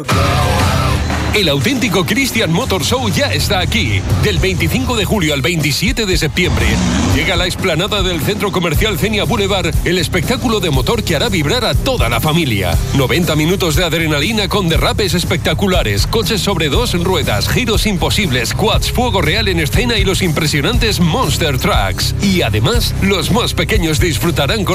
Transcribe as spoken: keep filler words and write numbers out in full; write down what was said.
El auténtico Christian Motor Show ya está aquí. Del veinticinco de julio al veintisiete de septiembre. Llega a la explanada del Centro Comercial Cenia Boulevard el espectáculo de motor que hará vibrar a toda la familia. noventa minutos de adrenalina con derrapes espectaculares, coches sobre dos ruedas, giros imposibles, quads, fuego real en escena y los impresionantes Monster Trucks. Y además, los más pequeños disfrutarán con